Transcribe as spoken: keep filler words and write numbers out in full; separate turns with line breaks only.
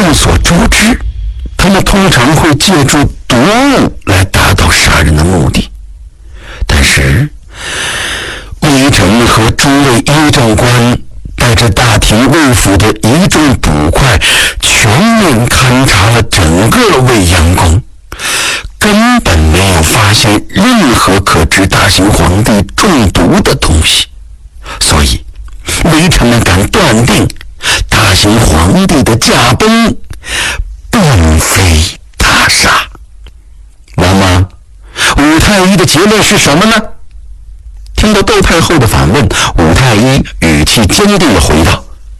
众所周知，他们通常会借助毒物来达到杀人的目的。但是微臣和诸位医政官带着大廷卫府的一众捕快，全面勘察了整个未央宫，根本没有发现任何可知大行皇帝中毒的东西。所以微臣们敢断定，大行皇帝的驾崩并非他杀。那么武太医的结论是什么呢？听到窦太后的反问，武太医语气坚定地回道：